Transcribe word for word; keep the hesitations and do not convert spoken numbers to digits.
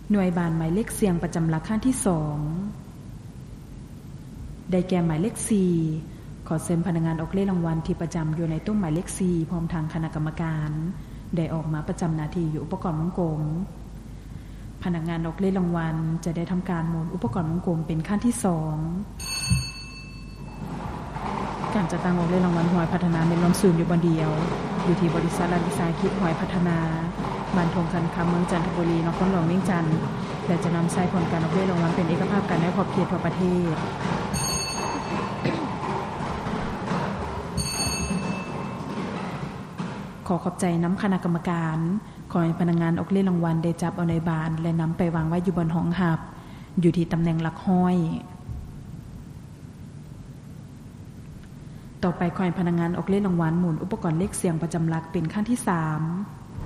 หน่วยบานหมายเลขเสียงประจำหลักขั้นที่สองได้แก่หมายเลขสี่ขอเชิญพนักงานออกเลขรางวัลที่ประจำอยู่ในตู้หมายเลขสี่พร้อมทางคณะกรรมการได้ออกมาประจำหน้าที่อยู่อุปกรณ์วงกลมพนักงานออกเลขรางวัลจะได้ทำการหมุนอุปกรณ์วงกลมเป็นขั้นที่สองการจัดตั้งออกเลขรางวัลหวยพัฒนาเป็นล้อมศูนย์อยู่บนเดียวอยู่ที่บริษัทรัฐวิสาหกิจหวยพัฒนาบ้านทงคันคำเมืองจันทบุรีนครหลวงเวียงจันทร์และจะนำใช้ผลการออกเลขรางวัลเป็นเอกภาพกันในขอบเขตทั่วประเทศขอขอบใจน้ำคณะกรรมการขอให้พนักงานออกเลขรางวัลได้จับเอาในบานและนำไปวางไว้อยู่บนห้องหับอยู่ที่ตำแหน่งหลักห้อยต่อไปขอให้พนักงานออกเลขรางวัลหมุนอุปกรณ์เลขเสียงประจำหลักเป็นขั้นที่สาม